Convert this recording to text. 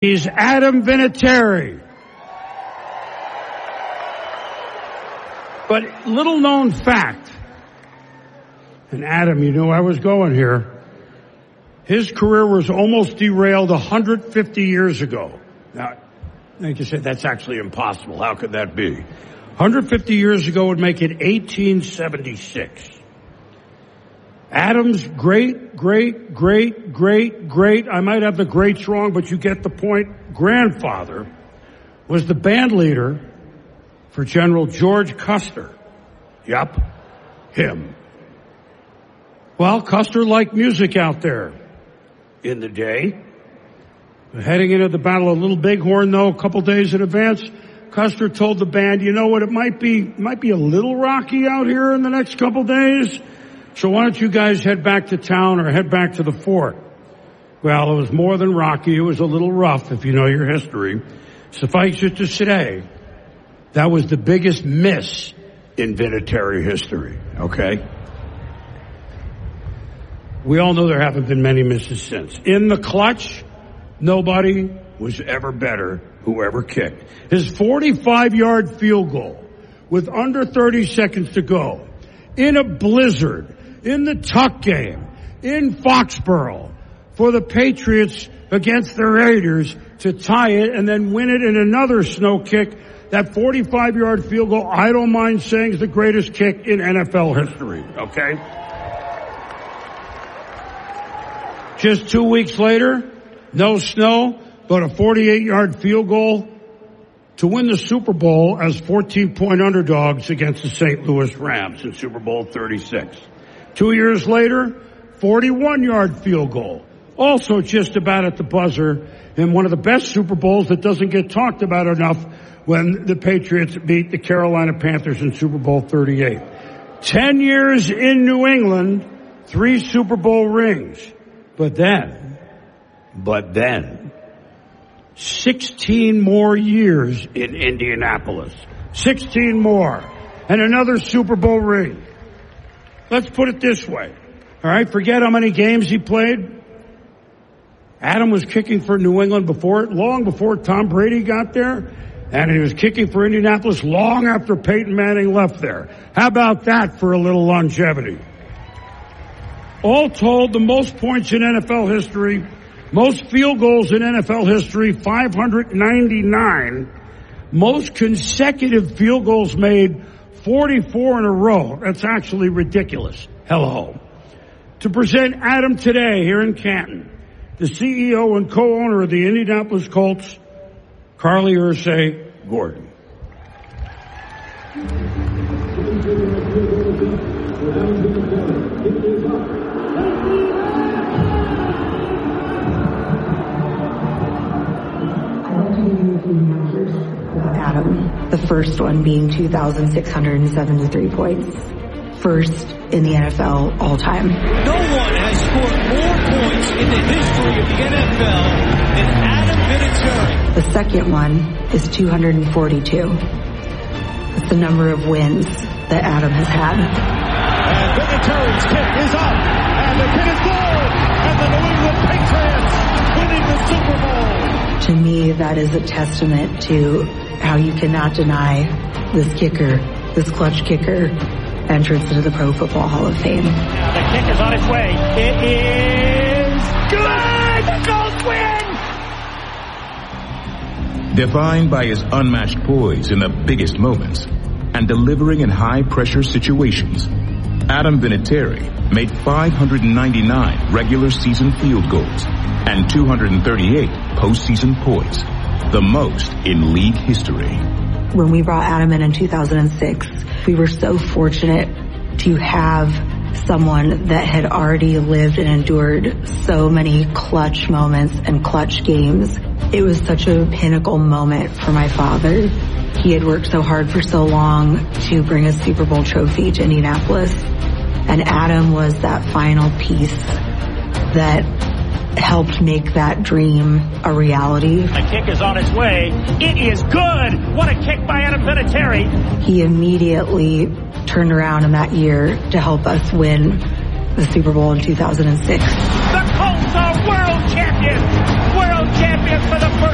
He's Adam Vinatieri. But little known fact, and Adam, you knew I was going here, his career was almost derailed 150 years ago. Now, like you said, that's actually impossible. How could that be? 150 years ago would make it 1876. Adam's great, I might have the greats wrong, but you get the point, grandfather was the band leader for General George Custer. Yup, him. Well, Custer liked music out there in the day. Heading into the Battle of Little Bighorn, though, a couple days in advance, Custer told the band, you know what, it might be a little rocky out here in the next couple days, so why don't you guys head back to town or head back to the fort? Well, it was more than rocky, it was a little rough, if you know your history. Suffice it to say, that was the biggest miss in Vinatieri history, okay? We all know there haven't been many misses since. In the clutch, nobody was ever better whoever kicked. His 45-yard field goal with under 30 seconds to go, in a blizzard, in the Tuck game, in Foxborough, for the Patriots against the Raiders to tie it and then win it in another snow kick. That 45-yard field goal, I don't mind saying, is the greatest kick in NFL history, okay? Just 2 weeks later, no snow, but a 48-yard field goal to win the Super Bowl as 14-point underdogs against the St. Louis Rams in Super Bowl 36. 2 years later, 41-yard field goal, also just about at the buzzer in one of the best Super Bowls that doesn't get talked about enough, when the Patriots beat the Carolina Panthers in Super Bowl 38. 10 years in New England, 3 Super Bowl rings. But then, 16 more years in Indianapolis. 16 more. And another Super Bowl ring. Let's put it this way. All right, forget how many games he played. Adam was kicking for New England long before Tom Brady got there. And he was kicking for Indianapolis long after Peyton Manning left there. How about that for a little longevity? All told, the most points in NFL history, most field goals in NFL history, 599. Most consecutive field goals made, 44 in a row. That's actually ridiculous. Hello. To present Adam today here in Canton, the CEO and co-owner of the Indianapolis Colts, Carly Ursay Gordon. Adam, the first one being 2,673 points. First in the NFL all time. No one has scored more points in the history of the NFL than Adam Vinatieri. The second one is 242. It's the number of wins that Adam has had. And Vinatieri's kick is up, and the kick is good, and the New England Patriots winning the Super Bowl. To me, that is a testament to how you cannot deny this kicker, this clutch kicker, entrance into the Pro Football Hall of Fame. Now the kick is on its way. It is good! The Colts win! Defined by his unmatched poise in the biggest moments and delivering in high-pressure situations, Adam Vinatieri made 599 regular season field goals and 238 postseason points, the most in league history. When we brought Adam in 2006, we were so fortunate to have someone that had already lived and endured so many clutch moments and clutch games. It was such a pinnacle moment for my father. He had worked so hard for so long to bring a Super Bowl trophy to Indianapolis. And Adam was that final piece that helped make that dream a reality. The kick is on its way. It is good. What a kick by Adam Vinatieri. He immediately turned around in that year to help us win the Super Bowl in 2006. The Colts are world champions. World champions for the first